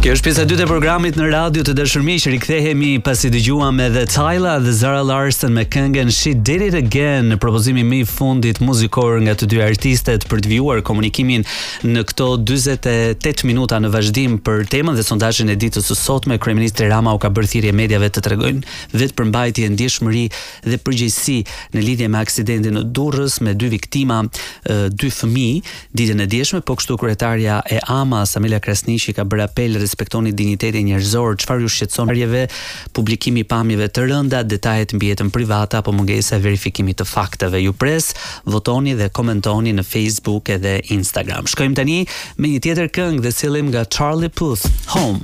Kjo është pjesa e dytë e programit në radio të dashur miq. Rikthehemi pasi dëgjuam edhe Tyla dhe Zara Larsson me këngën She Did It Again, propozimi më i fundit muzikor nga të dy artistet për të vijuar komunikimin në këto 48 minuta në vazhdim për temën dhe sondazhin e ditës së sotme. Kryeministri Rama u ka bërë thirrje mediave të tregojnë vetë për mbajtje, ndjeshmëri dhe përgjegjësi në lidhje me aksidentin në Durrës me dy viktima, dy fëmijë ditën e djeshme, po kështu kryetarja e AMA-s Amelia Krasniqi ka bërë apel respektoni dignitetin njerëzor. Çfarë ju shqetëson? Publikimi i pamjeve të rënda, detajet mbi jetën private apo mungesa e verifikimit të fakteve. Ju pres, votoni dhe komentoni në Facebook edhe Instagram. Shkojmë tani me një tjetër këngë dhe sillim nga Charlie Puth, Home.